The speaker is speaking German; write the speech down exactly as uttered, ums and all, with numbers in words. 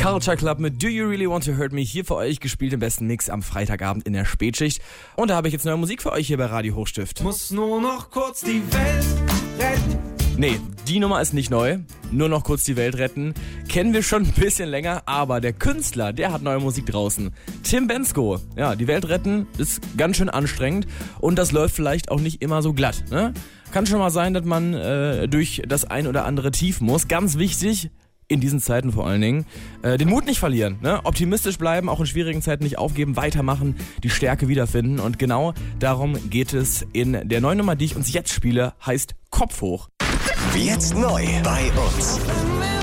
Culture Club mit Do You Really Want To Hurt Me hier für euch, gespielt im besten Mix am Freitagabend in der Spätschicht. Und da habe ich jetzt neue Musik für euch hier bei Radio Hochstift. Muss nur noch kurz die Welt retten. Nee, die Nummer ist nicht neu. Nur noch kurz die Welt retten. Kennen wir schon ein bisschen länger, aber der Künstler, der hat neue Musik draußen. Tim Bendzko. Ja, die Welt retten ist ganz schön anstrengend und das läuft vielleicht auch nicht immer so glatt, ne? Kann schon mal sein, dass man äh, durch das ein oder andere Tief muss. Ganz wichtig, in diesen Zeiten vor allen Dingen, äh, den Mut nicht verlieren, ne? Optimistisch bleiben, auch in schwierigen Zeiten nicht aufgeben, weitermachen, die Stärke wiederfinden. Und genau darum geht es in der neuen Nummer, die ich uns jetzt spiele, heißt Kopf hoch. Jetzt neu bei uns.